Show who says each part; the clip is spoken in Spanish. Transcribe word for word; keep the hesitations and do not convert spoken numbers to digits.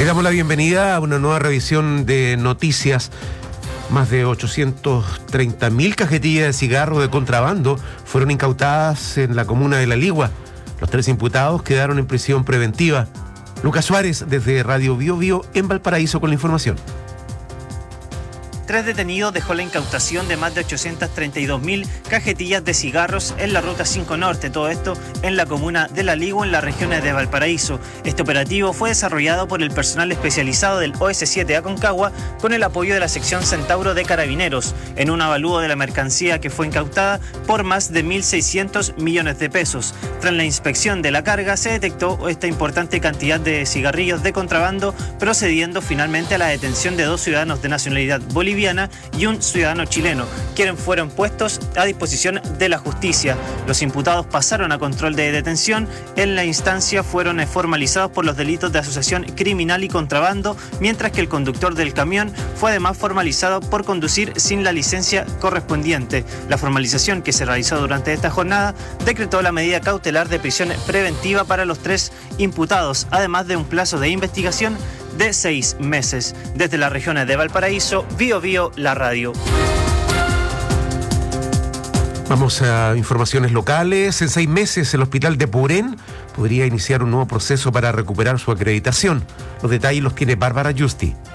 Speaker 1: Le damos la bienvenida a una nueva revisión de noticias. Más de ochocientas treinta mil cajetillas de cigarros de contrabando fueron incautadas en la comuna de La Ligua. Los tres imputados quedaron en prisión preventiva. Lucas Suárez, desde Radio Bio Bio en Valparaíso, con la información.
Speaker 2: Tres detenidos dejó la incautación de más de ochocientas treinta y dos mil cajetillas de cigarros en la Ruta cinco Norte, todo esto en la comuna de La Ligua, en las regiones de Valparaíso. Este operativo fue desarrollado por el personal especializado del O S siete Aconcagua con el apoyo de la sección Centauro de Carabineros, en un avalúo de la mercancía que fue incautada por más de mil seiscientos millones de pesos. Tras la inspección de la carga se detectó esta importante cantidad de cigarrillos de contrabando, procediendo finalmente a la detención de dos ciudadanos de nacionalidad boliviana y un ciudadano chileno, quienes fueron puestos a disposición de la justicia. Los imputados pasaron a control de detención. En la instancia fueron formalizados por los delitos de asociación criminal y contrabando, mientras que el conductor del camión fue además formalizado por conducir sin la licencia correspondiente. La formalización que se realizó durante esta jornada decretó la medida cautelar de prisión preventiva para los tres imputados, además de un plazo de investigación de seis meses. Desde las regiones de Valparaíso, Bio Bio, la radio.
Speaker 1: Vamos a informaciones locales. En seis meses el hospital de Purén podría iniciar un nuevo proceso para recuperar su acreditación. Los detalles los tiene Bárbara Justi.